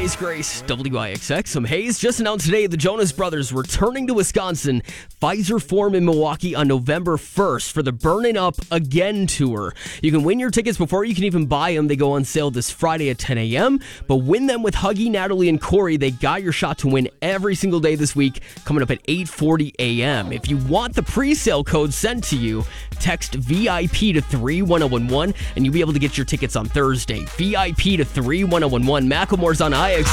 Grace, WIXX. Some Hayes just announced today the Jonas Brothers returning to Wisconsin, Pfizer Forum in Milwaukee on November 1st for the Burnin' Up Again tour. You can win your tickets before you can even buy them. They go on sale this Friday at 10 a.m. But win them with Huggy, Natalie, and Corey. They got your shot to win every single day this week, coming up at 8:40 a.m. If you want the pre-sale code sent to you, text VIP to 31011 and you'll be able to get your tickets on Thursday. VIP to 31011. Macklemore's on IX.